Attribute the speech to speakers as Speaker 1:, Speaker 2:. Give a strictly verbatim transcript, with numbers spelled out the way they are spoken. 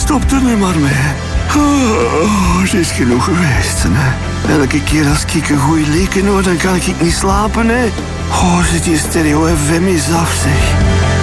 Speaker 1: Stop er nu maar mee. Oh, het is genoeg geweest, hè. Elke keer als ik een goeie leken hoor, dan kan ik niet slapen, hè. Oh, zit die stereo F M eens af, zeg.